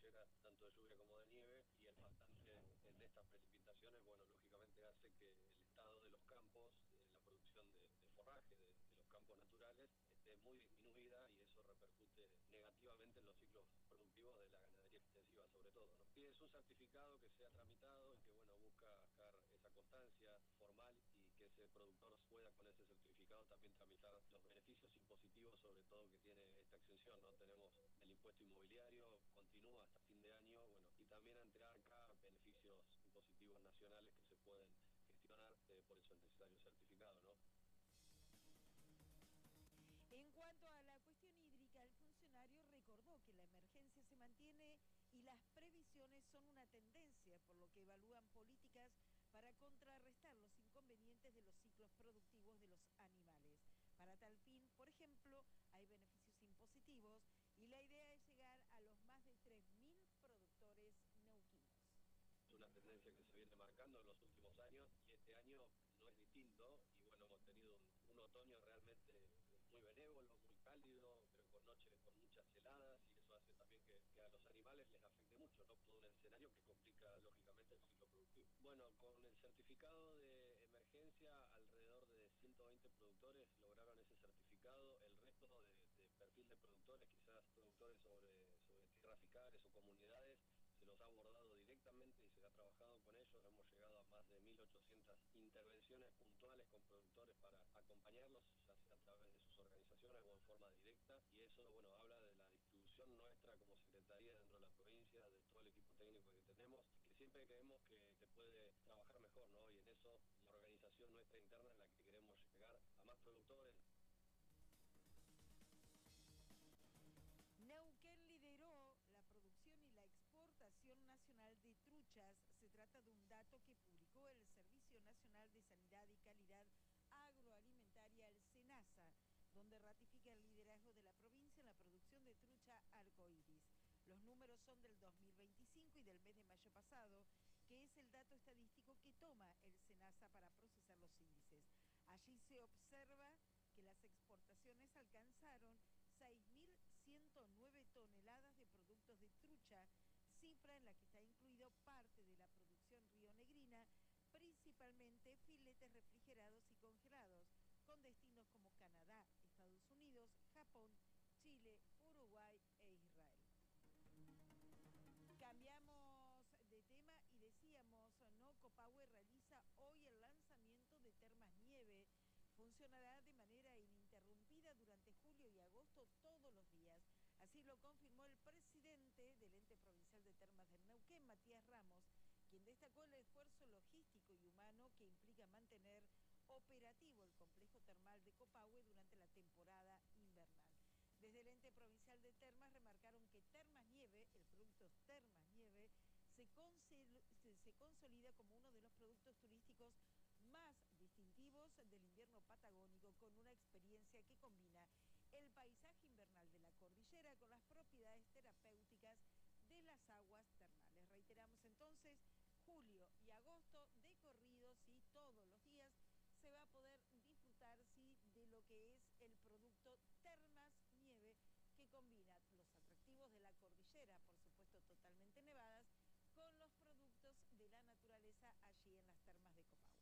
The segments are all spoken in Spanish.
cordillera, tanto de lluvia como de nieve, y el bastante de estas precipitaciones, bueno, lógicamente hace que el estado de los campos, la producción de forraje de los campos naturales, esté muy disminuida, y eso repercute negativamente en los ciclos productivos de la ganadería extensiva sobre todo, ¿no? Y es un certificado que se ha tramitado y que, bueno, busca buscar esa constancia formal y que ese productor pueda con ese certificado también tramitar los beneficios impositivos, sobre todo que tiene esta exención, ¿no? Tenemos el impuesto inmobiliario, continúa hasta fin de año, bueno, y también entregar acá beneficios impositivos nacionales que se pueden gestionar, por eso es necesario certificado, ¿no? En cuanto a la cuestión hídrica, el funcionario recordó que la emergencia se mantiene y las previsiones son una tendencia, por lo que evalúan políticas para contrarrestar los inconvenientes de los ciclos productivos de los animales. Para tal fin, por ejemplo, hay beneficios impositivos y la idea es llegar a los más de 3.000 productores neuquinos. Es una tendencia que se viene marcando en los últimos años y este año no es distinto, y bueno, hemos tenido un otoño realmente muy benévolo, muy cálido, pero con noches con muchas heladas, y eso hace también que a los animales les afecte mucho, ¿no? Todo un escenario que complica lógicamente el ciclo productivo. Bueno, con el certificado de emergencia, alrededor de 120 productores lograron ese certificado. El resto de perfil de productores, quizás productores sobre tierras fiscales o comunidades, se los ha abordado directamente y se ha trabajado con ellos. Hemos llegado a más de 1.800 intervenciones puntuales con productores para acompañarlos, ya sea a través de sus organizaciones o en forma directa, y eso, bueno, habla de la distribución nuestra como Secretaría dentro de la provincia, de todo el equipo técnico que tenemos, que siempre creemos que se puede trabajar mejor, ¿no? Y en eso la organización nuestra interna es la que queremos llegar a más productores. Neuquén lideró la producción y la exportación nacional de truchas. Se trata de un dato que publicó el Servicio Nacional de Sanidad y Calidad Agroalimentaria, el SENASA, donde ratifica el liderazgo de la provincia en la producción de trucha arcoíris. Los números son del 2025 y del mes de mayo pasado, que es el dato estadístico que toma el SENASA para procesar los índices. Allí se observa que las exportaciones alcanzaron 6.109 toneladas de productos de trucha, cifra en la que está incluido parte de la producción rionegrina, principalmente filetes refrigerados y congelados, con destinos como Canadá, Estados Unidos, Japón, Chile, Uruguay e Israel. Cambiamos de tema y decíamos, ¿no? Copahue realiza hoy el lanzamiento de Termas Nieve. Funcionará de manera ininterrumpida durante julio y agosto todos los días. Así lo confirmó el presidente del ente provincial de Termas del Neuquén, Matías Ramos, quien destacó el esfuerzo logístico y humano que implica mantener operativo el complejo termal de Copahue durante la temporada invernal. Desde el ente provincial de Termas remarcaron que Termas Nieve, el producto Termas Nieve, se consolida como uno de los productos turísticos más distintivos del invierno patagónico, con una experiencia que combina el paisaje invernal de la cordillera con las propiedades terapéuticas de las aguas termales. Reiteramos entonces, julio y agosto de corrido, sí, todos los días se va a poder disfrutar, sí, de lo que es el producto Termas Nieve, que combina los atractivos de la cordillera, por supuesto totalmente nevadas, con los productos de la naturaleza allí en las termas de Copahue.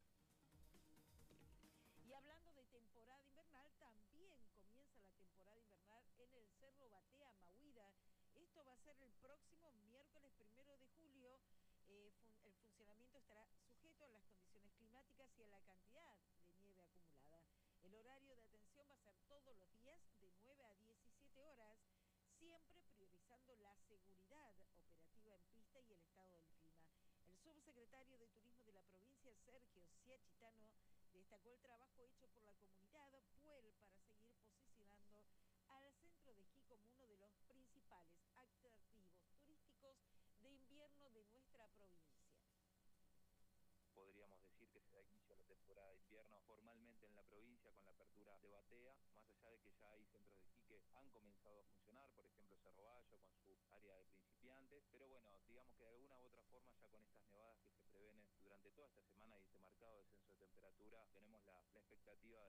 Y hablando de temporada invernal, también comienza la temporada invernal en el Cerro Batea, Mahuida. Esto va a ser el próximo miércoles 1 de julio. El funcionamiento estará sujeto a las condiciones climáticas y a la cantidad de nieve acumulada. El horario de atención va a ser todos los días de 9 a 17 horas, siempre priorizando la seguridad operativa en pista y el estado del clima. El subsecretario de Turismo de la provincia, Sergio Siachitano, destacó el trabajo hecho por la comunidad Puel para seguir posicionando al centro de esquí como uno de los principales atractivos turísticos de invierno de nuestra provincia. Podríamos decir que se da inicio a la temporada de invierno formalmente en la provincia con la apertura de Batea, más allá de que ya hay centros de esquí que han comenzado a funcionar, por ejemplo Cerro Bayo con su área de principiantes, pero bueno, digamos que de alguna u otra forma ya con estas nevadas que se prevén durante toda esta semana y este marcado descenso de temperatura, tenemos la expectativa